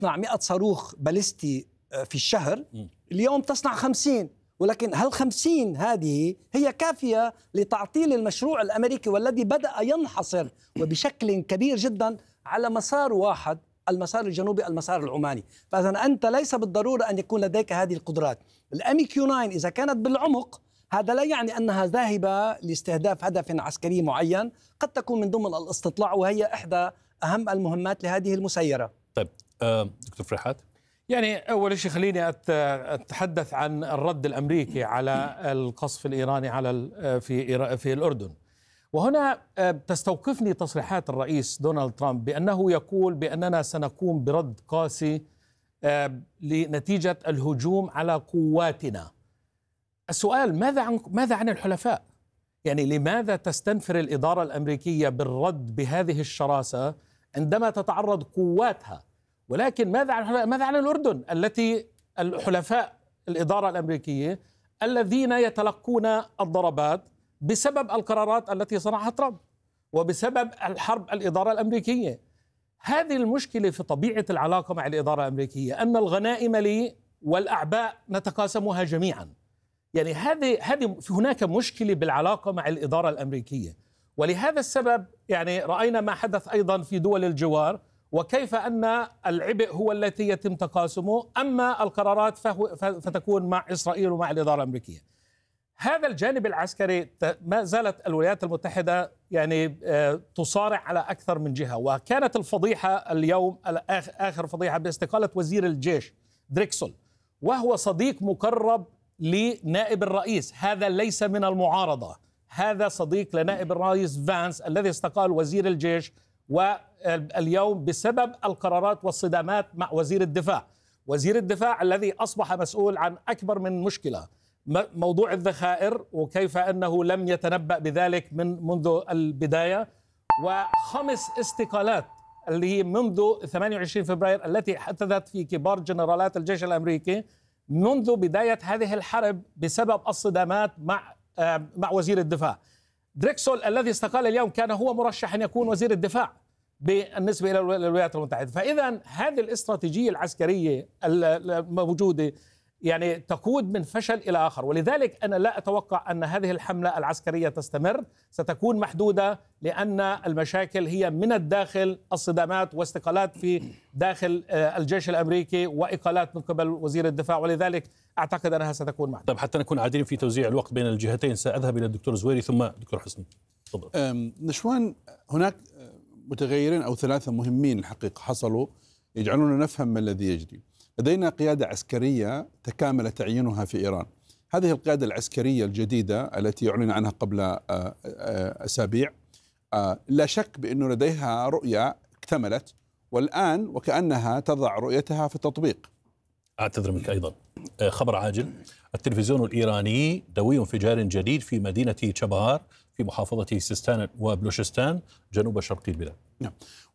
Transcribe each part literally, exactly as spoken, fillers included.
تصنع مئة صاروخ باليستي في الشهر، اليوم تصنع خمسين، ولكن هل خمسين هذه هي كافية لتعطيل المشروع الأمريكي والذي بدأ ينحصر وبشكل كبير جدا على مسار واحد، المسار الجنوبي، المسار العماني. فإذا أنت ليس بالضرورة أن يكون لديك هذه القدرات. الام كيو تسعة إذا كانت بالعمق هذا لا يعني أنها ذاهبة لاستهداف هدف عسكري معين، قد تكون من ضمن الاستطلاع، وهي إحدى أهم المهمات لهذه المسيرة. طيب آه دكتور فرحات، يعني أول شيء خليني أتحدث عن الرد الأمريكي على القصف الإيراني على في في الأردن. وهنا تستوقفني تصريحات الرئيس دونالد ترامب بأنه يقول بأننا سنقوم برد قاسي لنتيجة الهجوم على قواتنا. السؤال ماذا عن ماذا عن الحلفاء؟ يعني لماذا تستنفر الإدارة الأمريكية بالرد بهذه الشراسة عندما تتعرض قواتها؟ ولكن ماذا عن ماذا عن الأردن التي الحلفاء الإدارة الأمريكية الذين يتلقون الضربات بسبب القرارات التي صنعها ترامب وبسبب الحرب الإدارة الأمريكية؟ هذه المشكلة في طبيعة العلاقة مع الإدارة الأمريكية، أن الغنائم لي والأعباء نتقاسمها جميعا. يعني هذه هذه هناك مشكلة بالعلاقة مع الإدارة الأمريكية، ولهذا السبب يعني رأينا ما حدث أيضا في دول الجوار، وكيف أن العبء هو التي يتم تقاسمه، أما القرارات فهو فتكون مع إسرائيل ومع الإدارة الأمريكية. هذا الجانب العسكري ما زالت الولايات المتحدة يعني تصارع على أكثر من جهة، وكانت الفضيحة اليوم آخر فضيحة باستقالة وزير الجيش دريكسول، وهو صديق مقرب لنائب الرئيس. هذا ليس من المعارضة، هذا صديق لنائب الرئيس فانس الذي استقال وزير الجيش، واليوم بسبب القرارات والصدامات مع وزير الدفاع وزير الدفاع الذي أصبح مسؤول عن أكبر من مشكلة، موضوع الذخائر، وكيف أنه لم يتنبأ بذلك من منذ البداية، وخمس استقالات اللي هي منذ ثمانية وعشرين فبراير التي حدثت في كبار جنرالات الجيش الأمريكي منذ بداية هذه الحرب بسبب الصدامات مع مع وزير الدفاع. دريكسول الذي استقال اليوم كان هو مرشح أن يكون وزير الدفاع بالنسبة إلى الولايات المتحدة. فإذا هذه الاستراتيجية العسكرية الموجودة يعني تقود من فشل إلى آخر، ولذلك أنا لا أتوقع أن هذه الحملة العسكرية تستمر، ستكون محدودة، لأن المشاكل هي من الداخل، الصدامات واستقالات في داخل الجيش الأمريكي وإقالات من قبل وزير الدفاع، ولذلك أعتقد أنها ستكون محدودة. طيب حتى نكون عادلين في توزيع الوقت بين الجهتين، سأذهب إلى الدكتور زويري ثم دكتور حسني. تفضل. نشوان، هناك متغيرين أو ثلاثة مهمين الحقيقة حصلوا يجعلنا نفهم ما الذي يجري. لدينا قيادة عسكرية تكامل تعيينها في إيران. هذه القيادة العسكرية الجديدة التي أعلن عنها قبل أسابيع لا شك بأنه لديها رؤية اكتملت، والآن وكأنها تضع رؤيتها في التطبيق. أعتذر منك أيضا، خبر عاجل: التلفزيون الإيراني دوي انفجار جديد في مدينة تشابهار في محافظة سيستان وبلوشستان جنوب شرقي البلاد. نعم،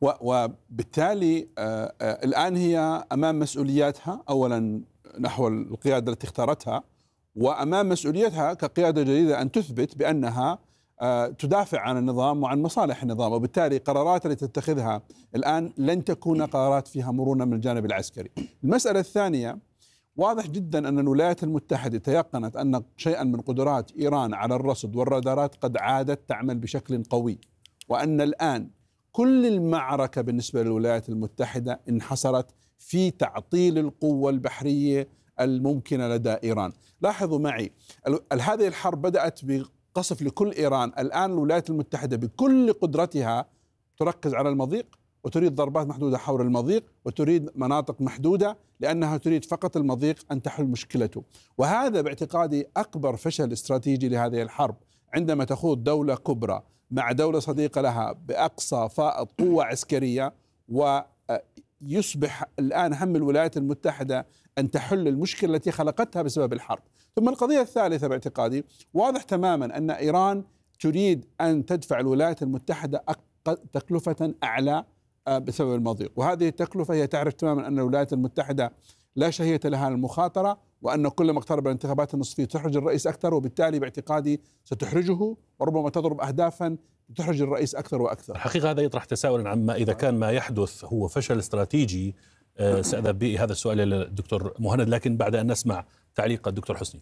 وبالتالي آه آه الآن هي أمام مسؤولياتها، أولا نحو القيادة التي اختارتها، وأمام مسؤوليتها كقيادة جديدة أن تثبت بأنها آه تدافع عن النظام وعن مصالح النظام، وبالتالي قرارات التي تتخذها الآن لن تكون قرارات فيها مرونة من الجانب العسكري. المسألة الثانية، واضح جدا أن الولايات المتحدة تيقنت أن شيئا من قدرات إيران على الرصد والرادارات قد عادت تعمل بشكل قوي، وأن الآن كل المعركة بالنسبة للولايات المتحدة انحصرت في تعطيل القوة البحرية الممكنة لدى إيران. لاحظوا معي، هذه الحرب بدأت بقصف لكل إيران، الآن الولايات المتحدة بكل قدرتها تركز على المضيق وتريد ضربات محدودة حول المضيق وتريد مناطق محدودة، لأنها تريد فقط المضيق أن تحل مشكلته. وهذا باعتقادي أكبر فشل استراتيجي لهذه الحرب، عندما تخوض دولة كبرى مع دولة صديقة لها بأقصى فائض قوة عسكرية، ويصبح الآن هم الولايات المتحدة أن تحل المشكلة التي خلقتها بسبب الحرب. ثم القضية الثالثة باعتقادي، واضح تماما أن إيران تريد أن تدفع الولايات المتحدة تكلفة أعلى بسبب المضيق، وهذه التكلفة هي تعرف تماما أن الولايات المتحدة لا شهية لها المخاطرة، وأن كل ما اقترب الانتخابات النصفية تحرج الرئيس أكثر، وبالتالي باعتقادي ستحرجه وربما تضرب أهدافا تحرج الرئيس أكثر وأكثر. الحقيقة هذا يطرح تساؤلا عما إذا كان ما يحدث هو فشل استراتيجي، سأذهب بهذا السؤال إلى الدكتور مهند، لكن بعد أن نسمع تعليق الدكتور حسني.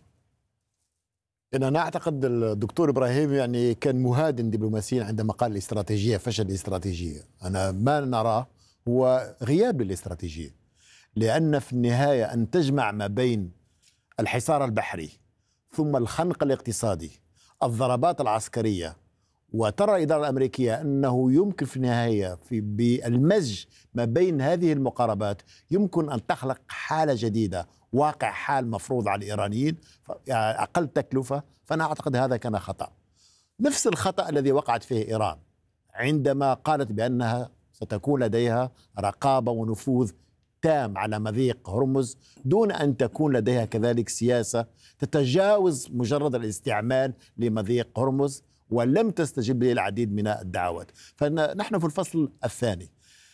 أنا أعتقد الدكتور إبراهيم يعني كان مهادن دبلوماسيا عندما قال الاستراتيجية فشل الاستراتيجية. أنا ما نراه هو غياب للاستراتيجية، لأن في النهاية أن تجمع ما بين الحصار البحري ثم الخنق الاقتصادي الضربات العسكرية، وترى الإدارة الأمريكية أنه يمكن في النهاية في بالمزج ما بين هذه المقاربات يمكن أن تخلق حالة جديدة، واقع حال مفروض على الإيرانيين يعني أقل تكلفة. فأنا أعتقد هذا كان خطأ، نفس الخطأ الذي وقعت فيه إيران عندما قالت بأنها ستكون لديها رقابة ونفوذ تام على مضيق هرمز دون أن تكون لديها كذلك سياسة تتجاوز مجرد الاستعمال لمضيق هرمز، ولم تستجب للعديد من الدعوات. فنحن في الفصل الثاني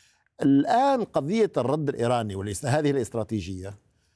الآن. قضية الرد الإيراني وهذه الاستراتيجية،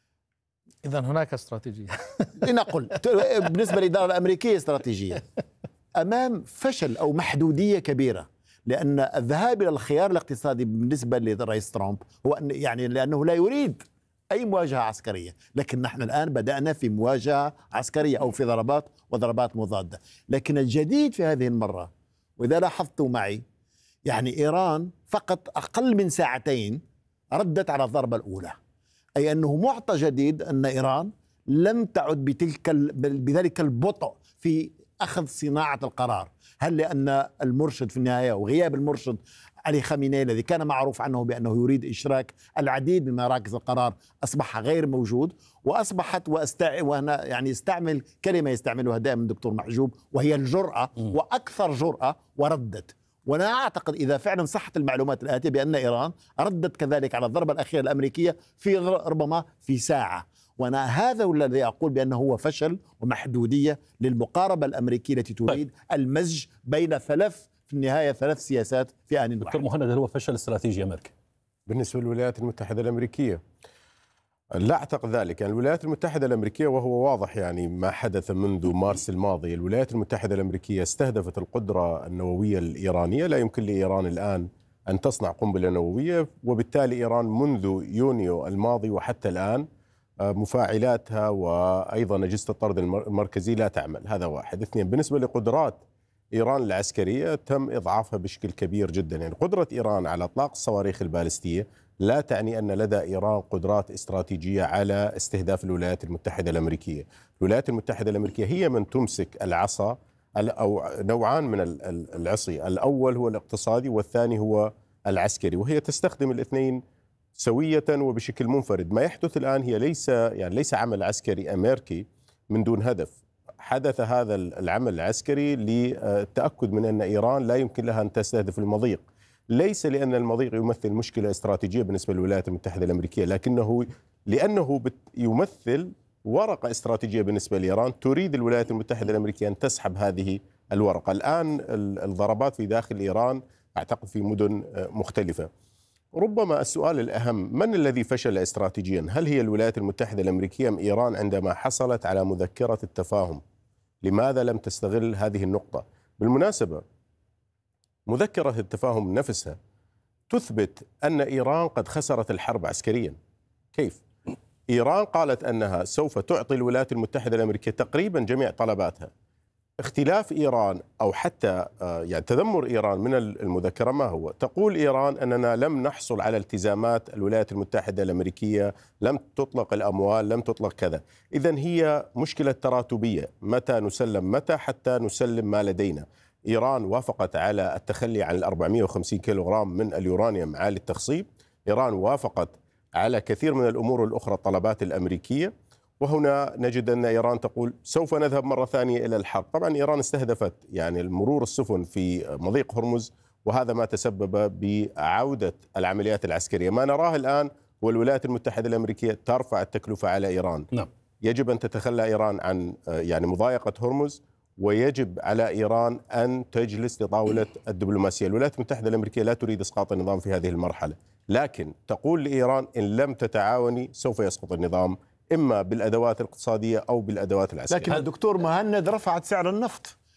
إذا هناك استراتيجية لنقل بالنسبة للإدارة الأمريكية استراتيجية أمام فشل أو محدودية كبيرة، لأن الذهاب إلى الخيار الاقتصادي بالنسبة للرئيس ترامب هو أن يعني لأنه لا يريد أي مواجهة عسكرية، لكن نحن الآن بدأنا في مواجهة عسكرية أو في ضربات وضربات مضادة. لكن الجديد في هذه المرة، وإذا لاحظتوا معي، يعني إيران فقط أقل من ساعتين ردت على الضربة الأولى، أي أنه معطى جديد أن إيران لم تعد بتلك بذلك البطء في أخذ صناعة القرار. هل لأن المرشد في النهاية وغياب المرشد علي خامنئي الذي كان معروف عنه بأنه يريد إشراك العديد من مراكز القرار أصبح غير موجود، وأصبحت وأستع... وأنا يعني استعمل كلمة يستعملها دائما الدكتور محجوب وهي الجرأة، وأكثر جرأة، وردت. وأنا أعتقد إذا فعلا صحت المعلومات الآتية بأن إيران ردت كذلك على الضربة الأخيرة الأمريكية في ربما في ساعة. وأنا هذا الذي أقول بأنه هو فشل ومحدودية للمقاربة الأمريكية التي تريد المزج بين ثلاث في النهاية ثلاث سياسات في آن واحد. دكتور مهند، هل هو فشل استراتيجي أمريكي؟ بالنسبة للولايات المتحدة الأمريكية لا أعتقد ذلك. يعني الولايات المتحدة الأمريكية، وهو واضح يعني ما حدث منذ مارس الماضي، الولايات المتحدة الأمريكية استهدفت القدرة النووية الإيرانية. لا يمكن لإيران الآن أن تصنع قنبلة نووية، وبالتالي إيران منذ يونيو الماضي وحتى الآن مفاعلاتها وأيضا أجهزة الطرد المركزي لا تعمل. هذا واحد. اثنين، بالنسبة لقدرات إيران العسكرية تم إضعافها بشكل كبير جدا. يعني قدرة إيران على إطلاق الصواريخ البالستية لا تعني أن لدى إيران قدرات استراتيجية على استهداف الولايات المتحدة الأمريكية. الولايات المتحدة الأمريكية هي من تمسك العصا، أو نوعان من العصي، الأول هو الاقتصادي والثاني هو العسكري، وهي تستخدم الاثنين سوية وبشكل منفرد. ما يحدث الآن هي ليس يعني ليس عمل عسكري أمريكي من دون هدف. حدث هذا العمل العسكري للتأكد من أن إيران لا يمكن لها أن تستهدف المضيق، ليس لأن المضيق يمثل مشكلة استراتيجية بالنسبة للولايات المتحدة الأمريكية، لكنه لأنه يمثل ورقة استراتيجية بالنسبة لإيران. تريد الولايات المتحدة الأمريكية أن تسحب هذه الورقة. الآن الضربات في داخل إيران أعتقد في مدن مختلفة. ربما السؤال الأهم، من الذي فشل استراتيجيا؟ هل هي الولايات المتحدة الأمريكية أم إيران عندما حصلت على مذكرة التفاهم؟ لماذا لم تستغل هذه النقطة؟ بالمناسبة مذكرة التفاهم نفسها تثبت أن إيران قد خسرت الحرب عسكريا. كيف؟ إيران قالت أنها سوف تعطي الولايات المتحدة الأمريكية تقريبا جميع طلباتها. اختلاف إيران أو حتى يعني تذمر إيران من المذكرة ما هو؟ تقول إيران أننا لم نحصل على التزامات الولايات المتحدة الأمريكية، لم تطلق الأموال، لم تطلق كذا. إذن هي مشكلة تراتبية، متى نسلم متى حتى نسلم ما لدينا. إيران وافقت على التخلي عن أربعمئة وخمسين كيلوغرام من اليورانيوم عالي التخصيب. إيران وافقت على كثير من الأمور الأخرى الطلبات الأمريكية. وهنا نجد أن إيران تقول سوف نذهب مرة ثانية إلى الحرب. طبعا إيران استهدفت يعني مرور السفن في مضيق هرمز، وهذا ما تسبب بعودة العمليات العسكرية. ما نراه الآن هو الولايات المتحدة الأمريكية ترفع التكلفة على إيران. نعم. يجب أن تتخلى إيران عن يعني مضايقة هرمز، ويجب على إيران أن تجلس لطاولة الدبلوماسية. الولايات المتحدة الأمريكية لا تريد إسقاط النظام في هذه المرحلة، لكن تقول لإيران إن لم تتعاوني سوف يسقط النظام، إما بالأدوات الاقتصادية أو بالأدوات العسكرية. لكن الدكتور مهند رفعت سعر النفط،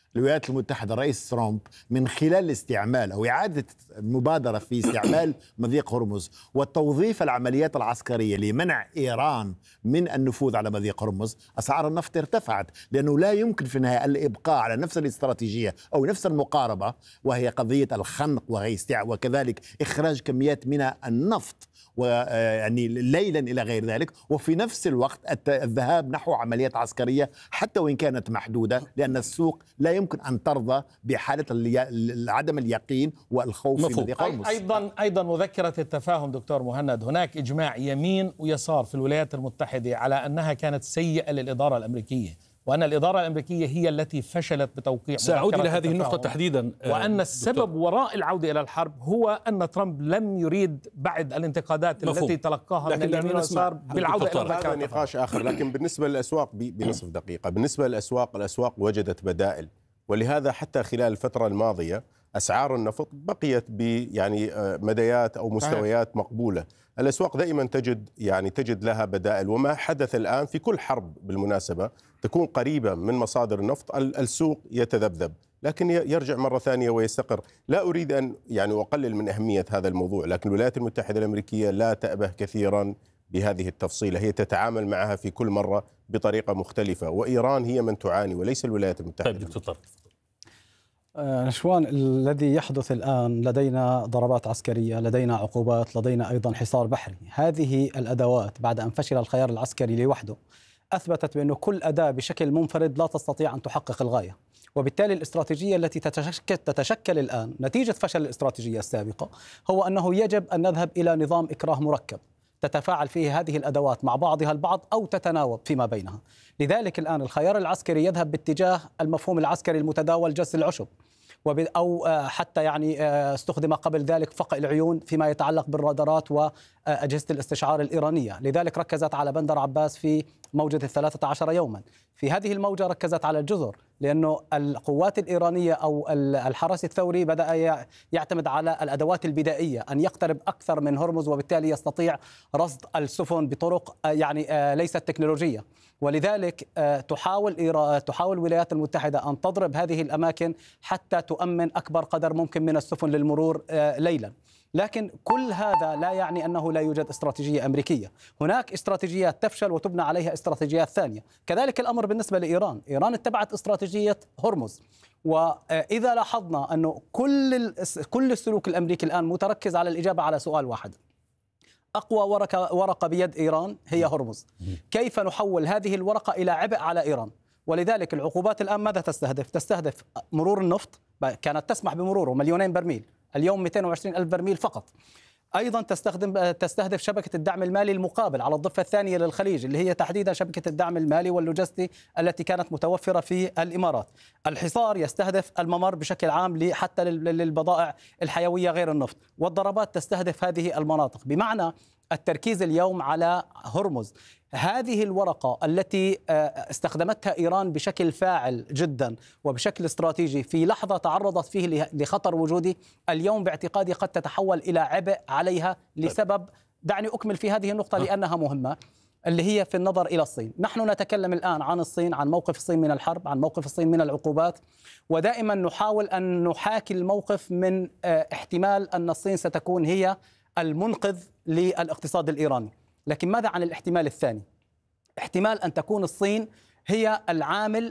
الولايات المتحدة رئيس ترامب من خلال استعمال أو إعادة المبادرة في استعمال مضيق هرمز وتوظيف العمليات العسكرية لمنع إيران من النفوذ على مضيق هرمز، أسعار النفط ارتفعت، لأنه لا يمكن في النهاية الإبقاء على نفس الاستراتيجية أو نفس المقاربة، وهي قضية الخنق وكذلك إخراج كميات من النفط ويعني ليلا إلى غير ذلك، وفي نفس الوقت الذهاب نحو عمليات عسكرية حتى وإن كانت محدودة، لأن السوق لا يمكن أن ترضى بحالة عدم اليقين والخوف في مضيق هرمز. أيضا أيضا مذكرة التفاهم دكتور مهند، هناك إجماع يمين ويسار في الولايات المتحدة على أنها كانت سيئة للإدارة الأمريكية، وأن الإدارة الأمريكية هي التي فشلت بتوقيع. سأعود إلى هذه النقطة تحديدا، وأن السبب وراء العودة إلى الحرب هو أن ترامب لم يريد بعد الانتقادات مفهوم. التي تلقاها من اليمين واليسار بالعودة إلى هذا نقاش آخر. لكن بالنسبة للأسواق بنصف دقيقة، بالنسبة للأسواق الأسواق وجدت بدائل، ولهذا حتى خلال الفترة الماضية أسعار النفط بقيت ب يعني مديات أو مستويات مقبولة. الأسواق دائما تجد يعني تجد لها بدائل، وما حدث الآن في كل حرب بالمناسبة تكون قريبة من مصادر النفط، السوق يتذبذب لكن يرجع مرة ثانية ويستقر. لا أريد أن يعني أقلل من أهمية هذا الموضوع، لكن الولايات المتحدة الأمريكية لا تأبه كثيرا بهذه التفصيلة، هي تتعامل معها في كل مرة بطريقة مختلفة، وإيران هي من تعاني وليس الولايات المتحدة. طيب دكتور نشوان، الذي يحدث الآن لدينا ضربات عسكرية، لدينا عقوبات، لدينا أيضا حصار بحري. هذه الأدوات بعد أن فشل الخيار العسكري لوحده أثبتت بأنه كل أداة بشكل منفرد لا تستطيع أن تحقق الغاية، وبالتالي الاستراتيجية التي تتشكل, تتشكل الآن نتيجة فشل الاستراتيجية السابقة هو أنه يجب أن نذهب إلى نظام إكراه مركب تتفاعل فيه هذه الأدوات مع بعضها البعض أو تتناوب فيما بينها. لذلك الآن الخيار العسكري يذهب باتجاه المفهوم العسكري المتداول جس العشب، أو حتى يعني استخدم قبل ذلك فقع العيون فيما يتعلق بالرادارات وأجهزة الاستشعار الإيرانية. لذلك ركزت على بندر عباس في موجة الثلاثة عشر يوما. في هذه الموجة ركزت على الجزر، لأنه القوات الإيرانية أو الحرس الثوري بدأ يعتمد على الأدوات البدائية، أن يقترب أكثر من هرمز وبالتالي يستطيع رصد السفن بطرق يعني ليست تكنولوجية. ولذلك تحاول تحاول الولايات المتحدة أن تضرب هذه الأماكن حتى تؤمن أكبر قدر ممكن من السفن للمرور ليلا. لكن كل هذا لا يعني أنه لا يوجد استراتيجية أمريكية. هناك استراتيجيات تفشل وتبنى عليها استراتيجيات ثانية. كذلك الأمر بالنسبة لإيران. إيران اتبعت استراتيجية هرمز، وإذا لاحظنا أنه كل كل السلوك الأمريكي الآن متركز على الإجابة على سؤال واحد: أقوى ورقة, ورقة بيد إيران هي هرمز. كيف نحول هذه الورقة إلى عبء على إيران؟ ولذلك العقوبات الآن ماذا تستهدف؟ تستهدف مرور النفط، كانت تسمح بمروره مليونين برميل، اليوم مئتين وعشرين ألف برميل فقط. أيضا تستخدم تستهدف شبكة الدعم المالي المقابل على الضفة الثانية للخليج، اللي هي تحديدا شبكة الدعم المالي واللوجستي التي كانت متوفرة في الإمارات. الحصار يستهدف الممر بشكل عام حتى للبضائع الحيوية غير النفط، والضربات تستهدف هذه المناطق. بمعنى التركيز اليوم على هرمز، هذه الورقة التي استخدمتها إيران بشكل فاعل جدا وبشكل استراتيجي في لحظة تعرضت فيه لخطر وجودي، اليوم باعتقادي قد تتحول إلى عبء عليها لسبب، دعني أكمل في هذه النقطة لأنها مهمة، اللي هي في النظر إلى الصين. نحن نتكلم الآن عن الصين، عن موقف الصين من الحرب، عن موقف الصين من العقوبات، ودائما نحاول أن نحاكي الموقف من احتمال أن الصين ستكون هي المنقذ للاقتصاد الإيراني. لكن ماذا عن الاحتمال الثاني؟ احتمال أن تكون الصين هي العامل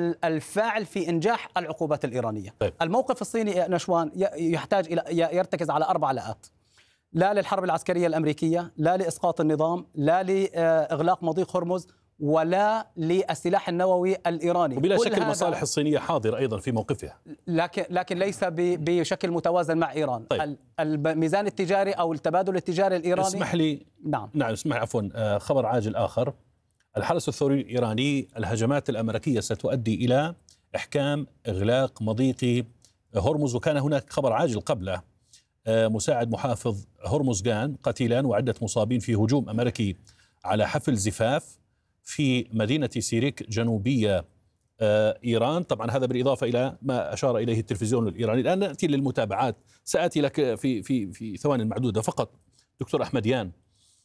الفاعل في إنجاح العقوبات الإيرانية. طيب. الموقف الصيني نشوان يحتاج إلى يرتكز على أربع لاءات: لا للحرب العسكرية الأمريكية، لا لإسقاط النظام، لا لإغلاق مضيق هرمز، ولا للسلاح النووي الإيراني. وبلا شك المصالح الصينية حاضرة أيضا في موقفها، لكن لكن ليس بشكل متوازن مع إيران. طيب. الميزان التجاري أو التبادل التجاري الإيراني. اسمح لي نعم نعم اسمح عفوا خبر عاجل آخر: الحرس الثوري الإيراني: الهجمات الأمريكية ستؤدي إلى إحكام إغلاق مضيق هرمز. وكان هناك خبر عاجل قبله: مساعد محافظ هرمزغان قتيلان وعدة مصابين في هجوم أمريكي على حفل زفاف في مدينة سيريك جنوبية إيران. طبعا هذا بالإضافة إلى ما أشار إليه التلفزيون الإيراني. الآن نأتي للمتابعات، سآتي لك في في في ثوان معدودة فقط. دكتور أحمديان،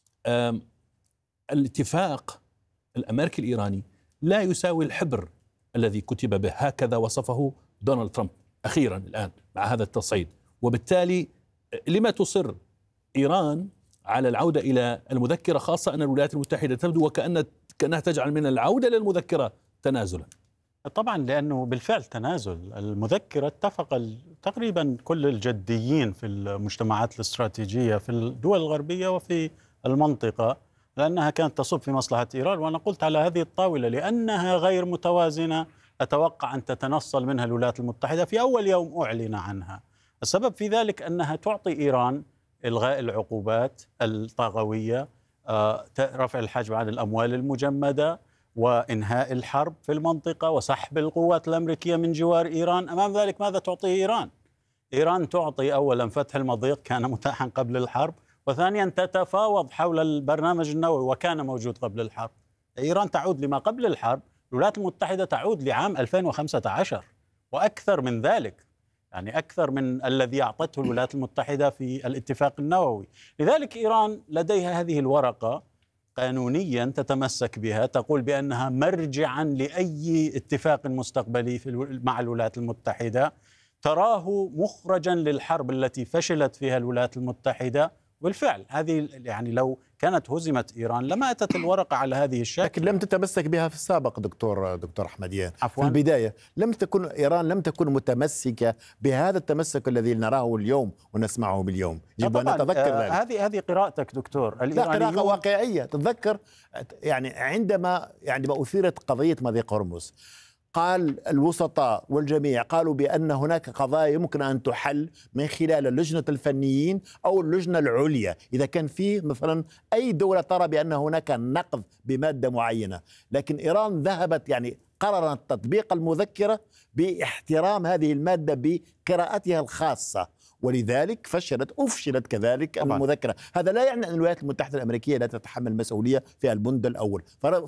الاتفاق الأمريكي الإيراني لا يساوي الحبر الذي كتب به، هكذا وصفه دونالد ترامب أخيرا الآن مع هذا التصعيد. وبالتالي لما تصر إيران على العودة إلى المذكرة، خاصة أن الولايات المتحدة تبدو وكأن كأنها تجعل من العودة للمذكرة تنازلا؟ طبعا لأنه بالفعل تنازل. المذكرة اتفق تقريبا كل الجديين في المجتمعات الاستراتيجية في الدول الغربية وفي المنطقة لأنها كانت تصب في مصلحة إيران، وأنا قلت على هذه الطاولة لأنها غير متوازنة أتوقع أن تتنصل منها الولايات المتحدة في أول يوم أعلن عنها. السبب في ذلك أنها تعطي إيران إلغاء العقوبات الطاغوية، رفع الحجب عن الأموال المجمدة، وإنهاء الحرب في المنطقة، وسحب القوات الأمريكية من جوار إيران. أمام ذلك ماذا تعطي إيران؟ إيران تعطي أولا فتح المضيق كان متاحا قبل الحرب، وثانيا تتفاوض حول البرنامج النووي وكان موجود قبل الحرب. إيران تعود لما قبل الحرب، الولايات المتحدة تعود لعام ألفين وخمسة عشر وأكثر من ذلك، يعني أكثر من الذي أعطته الولايات المتحدة في الاتفاق النووي. لذلك إيران لديها هذه الورقة قانونيا تتمسك بها، تقول بأنها مرجعا لأي اتفاق مستقبلي في مع الولايات المتحدة، تراه مخرجا للحرب التي فشلت فيها الولايات المتحدة. بالفعل هذه يعني لو كانت هزمت إيران لما أتت الورقة على هذه الشكل. لكن لم تتمسك بها في السابق دكتور دكتور أحمديان. عفواً. في البداية لم تكن إيران لم تكن متمسكة بهذا التمسك الذي نراه اليوم ونسمعه اليوم. يجب أن نتذكر ذلك. هذه هذه قراءتك دكتور. لا، قراءة واقعية. تتذكر يعني عندما عندما أثيرت قضية مضيق هرمز، قال الوسطاء والجميع قالوا بأن هناك قضايا يمكن أن تحل من خلال اللجنة الفنيين أو اللجنة العليا، إذا كان في مثلا أي دولة ترى بأن هناك نقض بمادة معينة. لكن إيران ذهبت يعني قررت تطبيق المذكرة باحترام هذه المادة بقراءتها الخاصة، ولذلك فشلت أفشلت كذلك المذكرة. هذا لا يعني أن الولايات المتحدة الأمريكية لا تتحمل مسؤولية في البند الأول،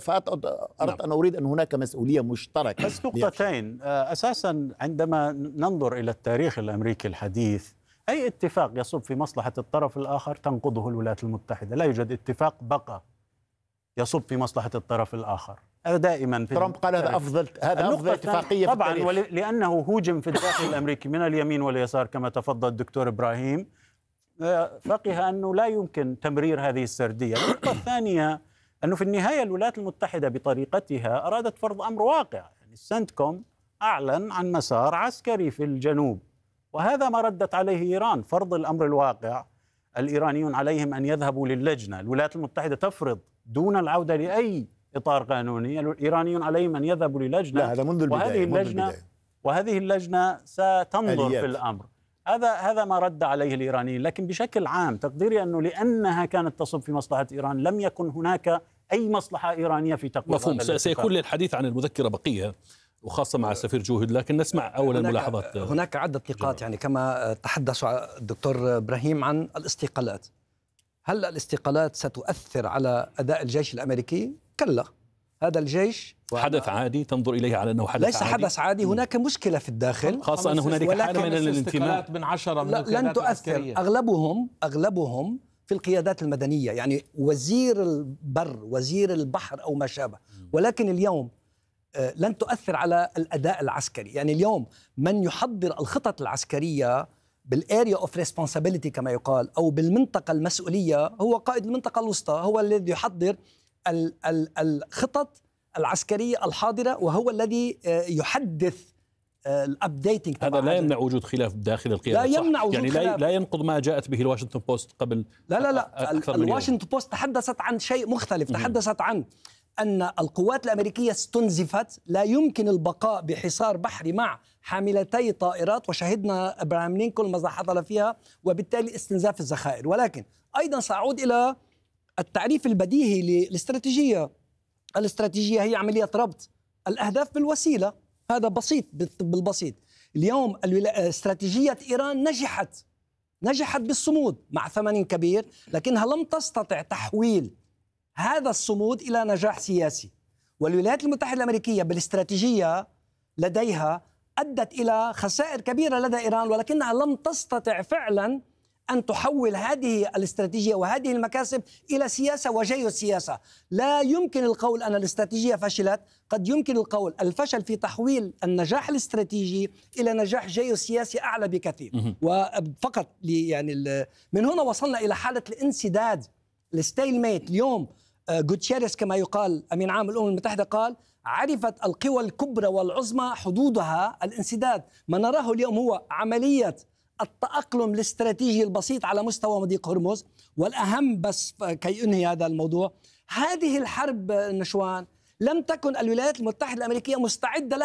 فأردت أن أريد أن هناك مسؤولية مشتركة. بس نقطتين. أساسا عندما ننظر إلى التاريخ الأمريكي الحديث، أي اتفاق يصب في مصلحة الطرف الآخر تنقضه الولايات المتحدة. لا يوجد اتفاق بقى يصب في مصلحة الطرف الآخر. هذا دائما في ترامب قال هذا أفضل هذا أفضل اتفاقية طبعا، في التاريخ. لأنه هوجم في الداخل الأمريكي من اليمين واليسار كما تفضل الدكتور إبراهيم، فقه أنه لا يمكن تمرير هذه السردية. النقطة الثانية أنه في النهاية الولايات المتحدة بطريقتها أرادت فرض أمر واقع. يعني السنتكوم أعلن عن مسار عسكري في الجنوب، وهذا ما ردت عليه إيران، فرض الأمر الواقع. الإيرانيون عليهم أن يذهبوا للجنة، الولايات المتحدة تفرض دون العودة لأي إطار قانوني، الإيرانيون عليهم أن يذهبوا للجنة. لا، هذا منذ البداية. وهذه اللجنة منذ البداية. وهذه اللجنة ستنظر آليات. في الأمر. هذا هذا ما رد عليه الإيرانيين. لكن بشكل عام تقديري أنه لأنها كانت تصب في مصلحة إيران لم يكن هناك أي مصلحة إيرانية في تقويض. مفهوم. سيكون للحديث عن المذكرة بقية، وخاصة مع السفير جوهد، لكن نسمع أولا هناك ملاحظات. هناك عدة نقاط، يعني كما تحدث الدكتور إبراهيم عن الاستقالات. هل الاستقالات ستؤثر على أداء الجيش الأمريكي؟ كلا، هذا الجيش حدث عادي تنظر إليه على أنه حدث ليس عادي. حدث عادي. هناك مشكلة في الداخل، خاصة أن هنالك حالة من الانتماء من عشرة من لن تؤثر. أغلبهم أغلبهم في القيادات المدنية، يعني وزير البر، وزير البحر أو ما شابه. ولكن اليوم لن تؤثر على الأداء العسكري. يعني اليوم من يحضر الخطط العسكرية بالاريا اوف ريسبونسابيلتي كما يقال، او بالمنطقه المسؤوليه، هو قائد المنطقه الوسطى، هو الذي يحضر الخطط العسكريه الحاضره، وهو الذي يحدث الابديتنج. هذا لا يمنع وجود خلاف داخل القياده. لا يمنع وجود يعني خلاف. لا ينقض ما جاءت به الواشنطن بوست قبل. لا لا لا الواشنطن بوست تحدثت عن شيء مختلف. تحدثت عن أن القوات الأمريكية استنزفت، لا يمكن البقاء بحصار بحري مع حاملتي طائرات، وشهدنا إبراهام لينكولن ماذا حصل فيها، وبالتالي استنزاف الذخائر. ولكن أيضا سأعود إلى التعريف البديهي للاستراتيجية. الاستراتيجية هي عملية ربط الأهداف بالوسيلة، هذا بسيط بالبسيط. اليوم استراتيجية إيران نجحت نجحت بالصمود مع ثمن كبير، لكنها لم تستطع تحويل هذا الصمود إلى نجاح سياسي. والولايات المتحدة الأمريكية بالاستراتيجية لديها أدت إلى خسائر كبيرة لدى إيران، ولكنها لم تستطع فعلا أن تحول هذه الاستراتيجية وهذه المكاسب إلى سياسة وجيوسياسة. لا يمكن القول أن الاستراتيجية فشلت، قد يمكن القول الفشل في تحويل النجاح الاستراتيجي إلى نجاح جيوسياسي أعلى بكثير. وفقط يعني من هنا وصلنا إلى حالة الانسداد، الستيل ميت. اليوم غوتيريس كما يقال أمين عام الأمم المتحدة قال عرفت القوى الكبرى والعظمى حدودها الانسداد. ما نراه اليوم هو عملية التأقلم الاستراتيجي البسيط على مستوى مضيق هرمز. والأهم بس كي أنهي هذا الموضوع، هذه الحرب نشوان لم تكن الولايات المتحدة الأمريكية مستعدة لها